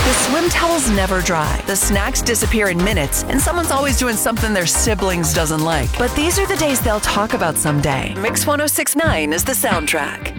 The swim towels never dry, the snacks disappear in minutes, and someone's always doing something their siblings doesn't like. But these are the days they'll talk about someday. Mix 1069 is the soundtrack.